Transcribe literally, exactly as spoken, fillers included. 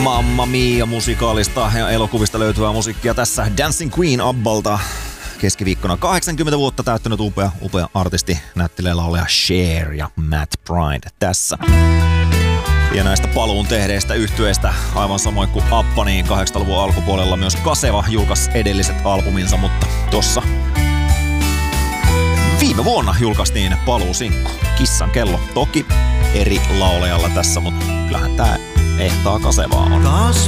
Mamma Mia musikaalista ja elokuvista löytyvää musiikkia tässä Dancing Queen Abbalta. Keskiviikkona kahdeksankymmentä vuotta täyttänyt upea, upea artisti, näyttelee laulaja Cher ja Matt Pride tässä. Ja näistä paluun tehdeistä yhtyeistä, aivan samoin kuin Appa, niin kahdeksankymmentäluvun alkupuolella myös Kaseva julkaisi edelliset albuminsa, mutta tossa viime vuonna julkaistiin paluusinkku Kissan kello. Toki eri laulajalla tässä, mutta kyllähän tää ehtaa Kasevaa on. Taas